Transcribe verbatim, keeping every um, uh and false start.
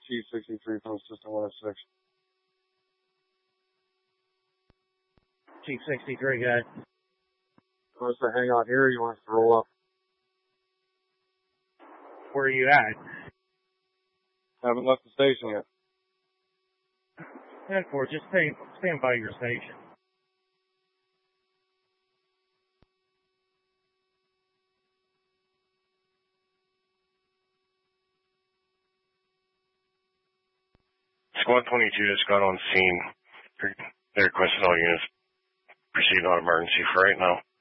T sixty-three from System one oh six. T sixty-three, guy. You want us to hang out here or you want us to roll up? Where are you at? Haven't left the station yet. ten four, just stay, stand by your station. Squad twenty-two has got on scene. They requested all units proceed on emergency for right now.